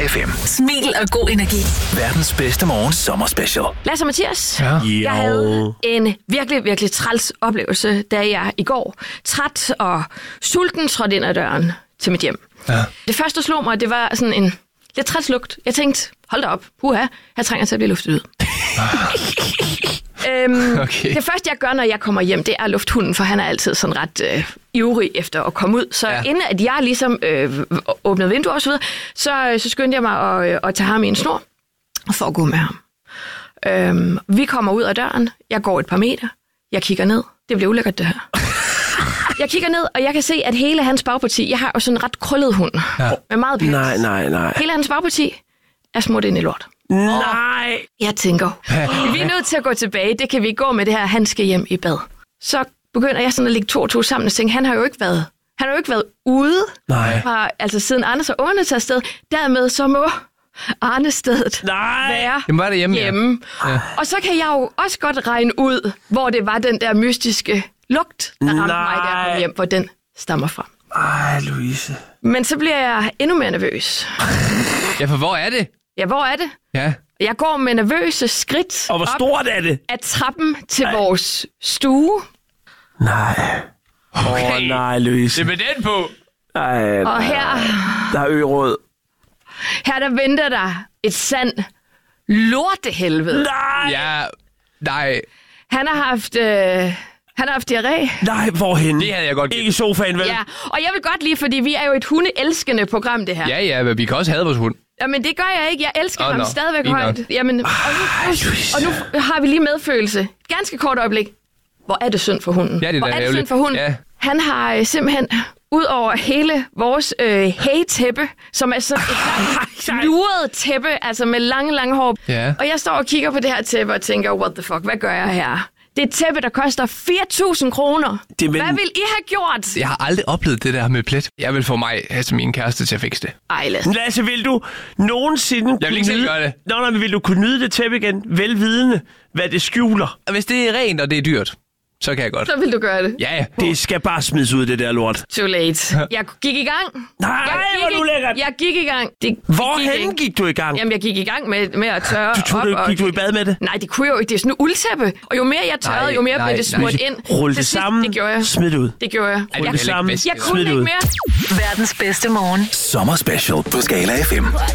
FM. Smil og god energi. Verdens bedste morgen sommerspecial. Lasse og Mathias, Ja. jeg havde en virkelig, virkelig træls oplevelse, da jeg i går træt og sulten trådte ind ad døren til mit hjem. Ja. Det første, der slog mig, det var sådan en lidt træls lugt. Jeg tænkte, hold da op, her trænger til at blive luftet ud. Okay. Det første, jeg gør, når jeg kommer hjem, det er at lufte hunden, for han er altid sådan ret ivrig efter at komme ud. Så inden at jeg ligesom åbnede vinduer og så videre, så skyndte jeg mig at tage ham i en snor for at gå med ham. Vi kommer ud af døren, jeg går et par meter, jeg kigger ned. Det bliver ulækkert, det her. Jeg kigger ned, og jeg kan se, at hele hans bagparti, jeg har jo sådan en ret krøllet hund, med meget pels. Nej. Hele hans bagparti er smurt ind i lort. Nej. Jeg tænker, vi er nødt til at gå tilbage. Det kan vi ikke gå med det her. Han skal hjem i bad. Så begynder jeg sådan at lægge to og to sammen og tænke, han har jo ikke været ude. Nej. Fra, altså siden Anders og ungerne tager afsted. Dermed så må Arnestedet være Jamen, var det hjemme. Ja. Og så kan jeg jo også godt regne ud, hvor det var den der mystiske lugt, der ramte mig, da jeg kom hjem, hvor den stammer fra. Ej, Louise. Men så bliver jeg endnu mere nervøs. Ja, for hvor er det? Ja, hvor er det? Ja. Jeg går med nervøse skridt Og hvor stort er det? af trappen til vores stue. Nej. Okay. Nej, Louise. Det med den på. Nej. Og her Der er øråd. der venter der et sand lortehelvede. Nej. Ja, nej. Han har haft diarré. Nej, hvorhen? Det havde jeg godt Ikke i sofaen, vel? Ja, og jeg vil godt lide, fordi vi er jo et hundeelskende program, det her. Ja, men vi kan også have vores hund. Jamen, det gør jeg ikke. Jeg elsker ham stadigvæk Fint højt. nok. Jamen, og nu har vi lige medfølelse. Ganske kort øjeblik. Hvor er det synd for hunden? Ja, det er Hvor da er det synd ærgerligt. for hunden? Ja. Han har simpelthen ud over hele vores hay-tæppe, som er sådan et luret tæppe, altså med lange hår. Ja. Og jeg står og kigger på det her tæppe og tænker, what the fuck, hvad gør jeg her? Det er et tæppe, der koster 4.000 kroner. Hvad vil I have gjort? Jeg har aldrig oplevet det der med plet. Jeg vil få mig som min kæreste til at fikse det. Ej, Lasse. Lasse, vil du nogensinde Jeg vil ikke selv gøre det. Nå, men vil du kunne nyde det tæppe igen, velvidende, hvad det skjuler? Og hvis det er rent, og det er dyrt, så kan jeg godt. Så vil du gøre det. Ja. Det skal bare smides ud, det der lort. Too late. Jeg gik i gang. Nej, hvor er du lækkert. Jeg gik i gang. Hvorhen gik du i gang? Jamen, jeg gik i gang med at tørre Gik du i bad med det? Nej, det kunne jeg jo ikke. Det er sådan en uldtæppe. Og jo mere jeg tørrede, jo mere blev det smurt ind. Rulle det Til sidst, sammen. Det gjorde jeg. Smid det ud. Det gjorde jeg. Rulle det sammen. Jeg kunne Smid det ikke ud. mere. Verdens bedste morgen. Sommerspecial på Skala FM.